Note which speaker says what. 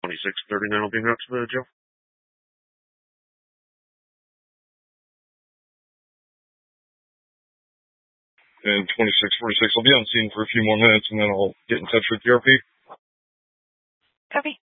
Speaker 1: 2639 will be next to the Joe. And 2646 will be on scene for a few more minutes, and then I'll get in touch with the RP.
Speaker 2: Copy.